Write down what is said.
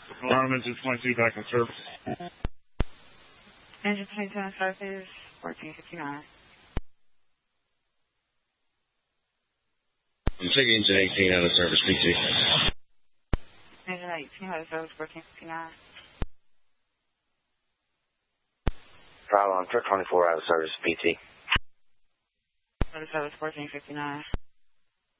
Alarm engine 22 back in service. Engine 22 on service, 1459. I'm taking engine 18 out of service, PT. Engine 18 out of service, 1459. Bravo, I'm truck 24 out of service, PT. Out of service, 1459.